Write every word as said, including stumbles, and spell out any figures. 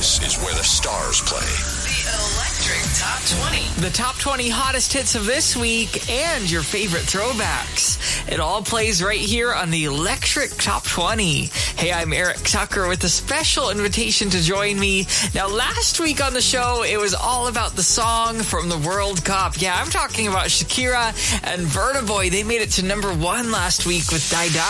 This is where the stars play. The Electric Top twenty. The top twenty hottest hits of this week and your favorite throwbacks. It all plays right here on the Electric Top twenty. Hey, I'm Eric Tucker with a special invitation to join me. Now, last week on the show, it was all about the song from the World Cup. Yeah, I'm talking about Shakira and Burna Boy. They made it to number one last week with Die Die.